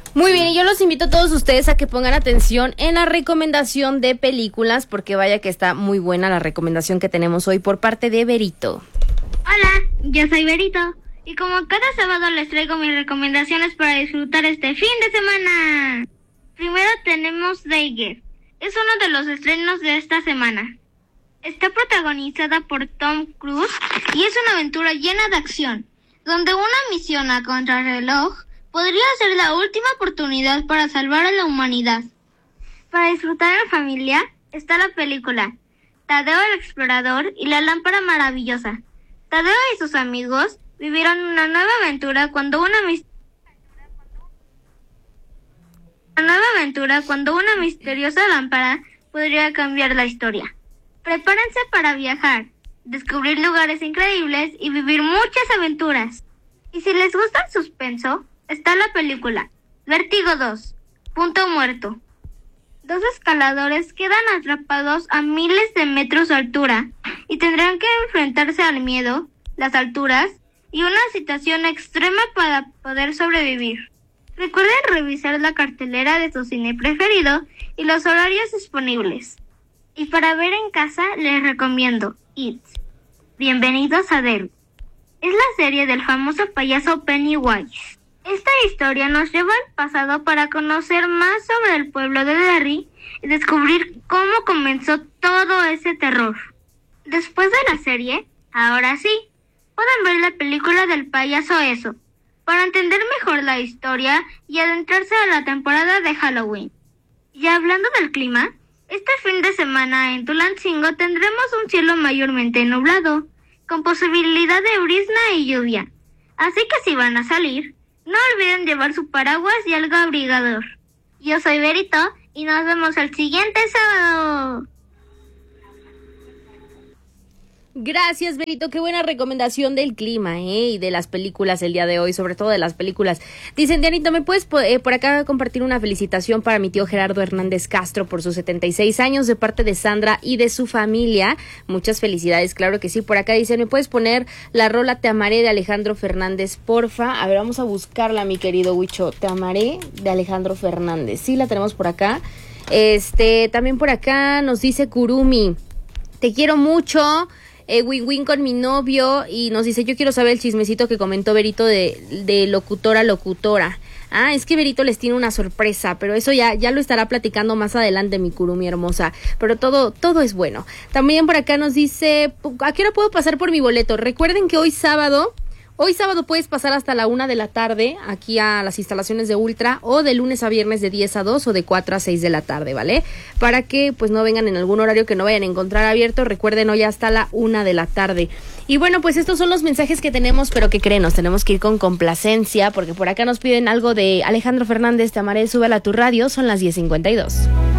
Muy bien, y yo los invito a todos ustedes a que pongan atención en la recomendación de películas, porque vaya que está muy buena la recomendación que tenemos hoy por parte de Berito. Hola, yo soy Berito, y como cada sábado les traigo mis recomendaciones para disfrutar este fin de semana. Primero tenemos Daygate, es uno de los estrenos de esta semana. Está protagonizada por Tom Cruise y es una aventura llena de acción, donde una misión a contrarreloj podría ser la última oportunidad para salvar a la humanidad. Para disfrutar en familia está la película Tadeo el Explorador y la Lámpara Maravillosa. Tadeo y sus amigos vivieron una nueva aventura cuando una misteriosa lámpara podría cambiar la historia. Prepárense para viajar, descubrir lugares increíbles y vivir muchas aventuras. Y si les gusta el suspenso, está la película Vértigo 2, Punto Muerto. Dos escaladores quedan atrapados a miles de metros de altura y tendrán que enfrentarse al miedo, las alturas y una situación extrema para poder sobrevivir. Recuerden revisar la cartelera de su cine preferido y los horarios disponibles. Y para ver en casa les recomiendo It. Bienvenidos a Derry. Es la serie del famoso payaso Pennywise. Esta historia nos lleva al pasado para conocer más sobre el pueblo de Derry y descubrir cómo comenzó todo ese terror. Después de la serie, ahora sí, pueden ver la película del payaso Eso, para entender mejor la historia y adentrarse a la temporada de Halloween. Y hablando del clima, este fin de semana en Tulancingo tendremos un cielo mayormente nublado, con posibilidad de brisna y lluvia. Así que si van a salir, no olviden llevar su paraguas y algo abrigador. Yo soy Berito y nos vemos el siguiente sábado. Gracias, Berito, qué buena recomendación del clima, y de las películas el día de hoy, sobre todo de las películas. Dicen, Dianito, ¿me puedes por acá compartir una felicitación para mi tío Gerardo Hernández Castro por sus 76 años de parte de Sandra y de su familia? Muchas felicidades, claro que sí. Por acá dicen, ¿me puedes poner la rola Te Amaré de Alejandro Fernández, porfa? A ver, vamos a buscarla, mi querido Huicho. Te Amaré de Alejandro Fernández. Sí, la tenemos por acá. También por acá nos dice Kurumi, te quiero mucho. Win con mi novio, y nos dice, yo quiero saber el chismecito que comentó Berito de locutora a locutora. Ah, es que Berito les tiene una sorpresa, pero eso ya lo estará platicando más adelante, mi Kurumi hermosa. Pero todo es bueno. También por acá nos dice, ¿a qué hora puedo pasar por mi boleto? Recuerden que hoy sábado puedes pasar hasta la 1 de la tarde aquí a las instalaciones de Ultra, o de lunes a viernes de 10 a 2 o de 4 a 6 de la tarde, ¿vale? Para que pues no vengan en algún horario que no vayan a encontrar abierto. Recuerden, hoy hasta la 1 de la tarde. Y bueno, pues estos son los mensajes que tenemos, pero ¿qué creen? Nos tenemos que ir con complacencia, porque por acá nos piden algo de Alejandro Fernández, Te Amaré, súbela a tu radio, son las 10:52.